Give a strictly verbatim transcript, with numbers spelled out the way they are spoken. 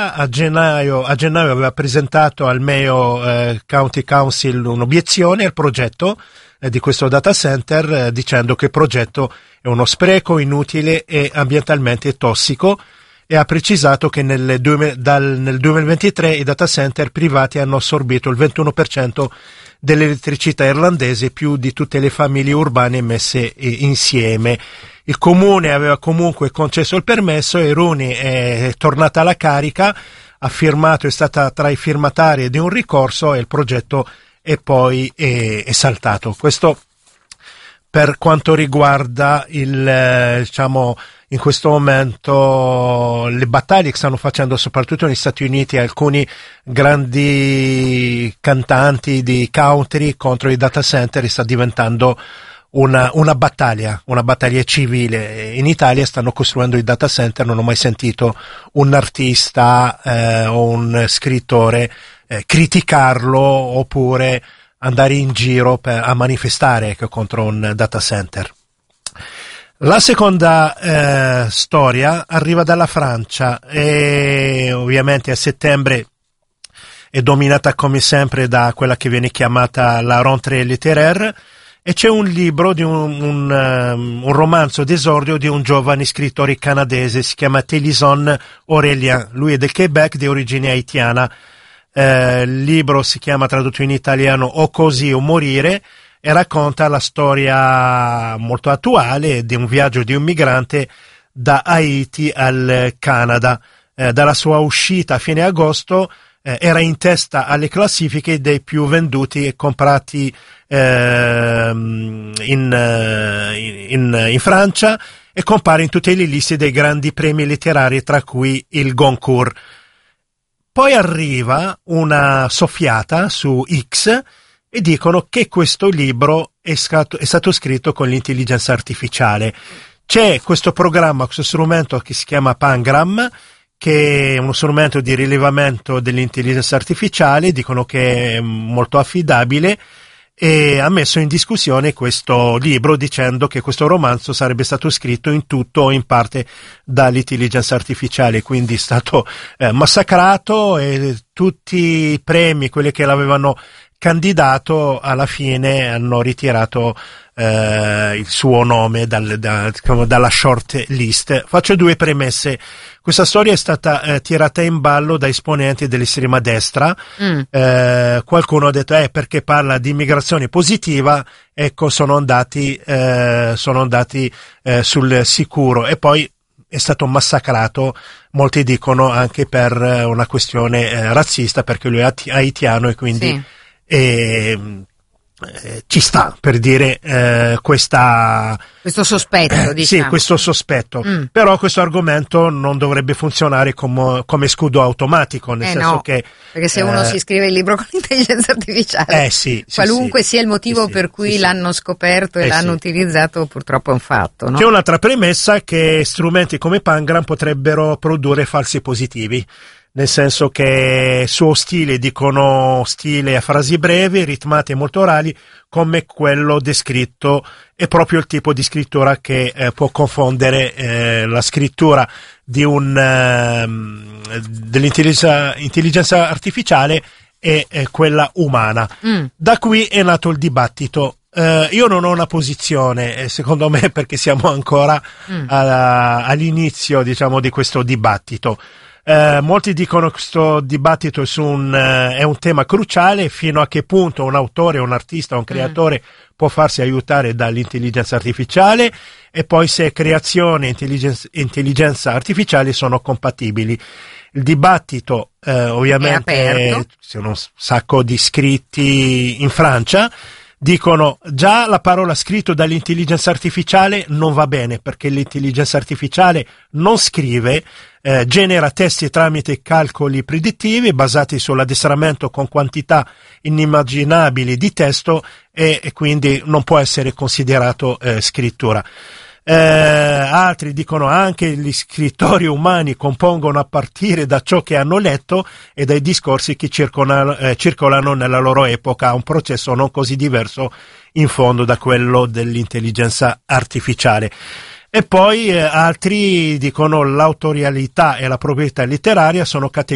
già a gennaio, a gennaio aveva presentato al Mayo eh, County Council un'obiezione al progetto eh, di questo data center, eh, dicendo che il progetto è uno spreco inutile e ambientalmente tossico, e ha precisato che nel, dal, nel duemilaventitré i data center privati hanno assorbito il ventuno per cento dell'elettricità irlandese, più di tutte le famiglie urbane messe insieme. Il comune aveva comunque concesso il permesso e Rooney è tornata alla carica, ha firmato, è stata tra i firmatari di un ricorso e il progetto è poi è, è saltato. Questo per quanto riguarda il, diciamo, in questo momento le battaglie che stanno facendo soprattutto negli Stati Uniti alcuni grandi cantanti di country contro i data center sta diventando una, una battaglia, una battaglia civile. In Italia stanno costruendo i data center, non ho mai sentito un artista eh, o un scrittore eh, criticarlo oppure andare in giro per, a manifestare ecco, contro un data center. La seconda eh, storia arriva dalla Francia e ovviamente a settembre è dominata come sempre da quella che viene chiamata la rentrée littéraire, e c'è un libro di un, un, um, un romanzo d'esordio di un giovane scrittore canadese, si chiama Télison Aurélien, lui è del Quebec, di origine haitiana. Eh, il libro si chiama, tradotto in italiano, O così o morire, e racconta la storia molto attuale di un viaggio di un migrante da Haiti al Canada. Eh, dalla sua uscita a fine agosto eh, era in testa alle classifiche dei più venduti e comprati eh, in, in, in Francia, e compare in tutte le liste dei grandi premi letterari, tra cui il Goncourt. Poi arriva una soffiata su X e dicono che questo libro è stato, è stato scritto con l'intelligenza artificiale. C'è questo programma, questo strumento che si chiama Pangram, che è uno strumento di rilevamento dell'intelligenza artificiale, dicono che è molto affidabile, e ha messo in discussione questo libro dicendo che questo romanzo sarebbe stato scritto in tutto o in parte dall'intelligenza artificiale, quindi è stato eh, massacrato, e tutti i premi, quelli che l'avevano candidato, alla fine hanno ritirato eh, il suo nome dal, da, dalla short list. Faccio due premesse. Questa storia è stata eh, tirata in ballo da esponenti dell'estrema destra. Mm. Eh, qualcuno ha detto eh, perché parla di immigrazione positiva, ecco sono andati eh, sono andati eh, sul sicuro, e poi è stato massacrato, molti dicono anche per una questione eh, razzista, perché lui è haitiano e quindi sì. E, eh, ci sta, per dire, eh, questa questo sospetto, eh, diciamo. Sì, questo sospetto. Mm. Però questo argomento non dovrebbe funzionare come, come scudo automatico, nel eh senso no, che perché se uno eh, si scrive il libro con l'intelligenza artificiale, eh, sì, qualunque sì, sia il motivo sì, per cui sì, l'hanno scoperto e eh, l'hanno sì. utilizzato, purtroppo è un fatto, no? C'è un'altra premessa, che strumenti come Pangram potrebbero produrre falsi positivi, nel senso che suo stile, dicono stile a frasi brevi, ritmate e molto orali, come quello descritto, è proprio il tipo di scrittura che eh, può confondere eh, la scrittura di un eh, dell'intelligenza intelligenza artificiale e eh, quella umana. Mm. Da qui è nato il dibattito. Uh, io non ho una posizione, eh, secondo me, perché siamo ancora mm. alla, all'inizio, diciamo, di questo dibattito. Uh, molti dicono che questo dibattito è, su un, uh, è un tema cruciale, fino a che punto un autore, un artista, un creatore mm. può farsi aiutare dall'intelligenza artificiale, e poi se creazione e intelligenza, intelligenza artificiale sono compatibili. Il dibattito uh, ovviamente c'è un sacco di scritti in Francia. Dicono già la parola scritto dall'intelligenza artificiale non va bene, perché l'intelligenza artificiale non scrive, eh, genera testi tramite calcoli predittivi basati sull'addestramento con quantità inimmaginabili di testo, e, e quindi non può essere considerato eh, scrittura. Eh, altri dicono anche gli scrittori umani compongono a partire da ciò che hanno letto e dai discorsi che circolano, eh, circolano nella loro epoca, un processo non così diverso in fondo da quello dell'intelligenza artificiale. E poi eh, altri dicono l'autorialità e la proprietà letteraria sono categorie